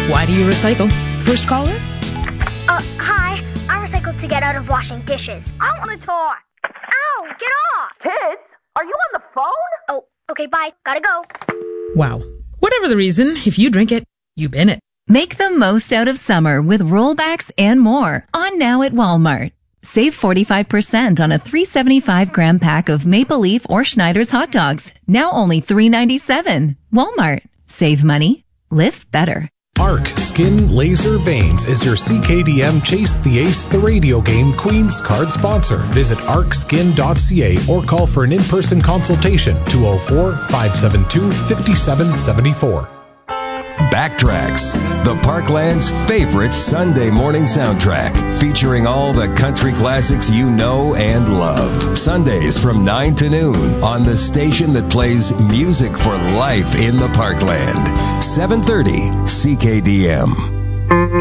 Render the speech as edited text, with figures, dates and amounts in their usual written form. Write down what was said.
Why do you recycle? First caller? Hi. I recycled to get out of washing dishes. I want to talk. Ow, get off. Kids, are you on the phone? Oh, okay, bye. Gotta go. Wow. Whatever the reason, if you drink it, you bin it. Make the most out of summer with rollbacks and more on now at Walmart. Save 45% on a 375-gram pack of Maple Leaf or Schneider's hot dogs. Now only $3.97. Walmart. Save money. Live better. Arc Skin Laser Veins is your CKDM Chase the Ace the radio game Queen's card sponsor. Visit arcskin.ca or call for an in-person consultation 204-572-5774. Backtracks, the Parkland's favorite Sunday morning soundtrack, featuring all the country classics you know and love. Sundays from 9 to noon on the station that plays music for life in the Parkland. 730 CKDM.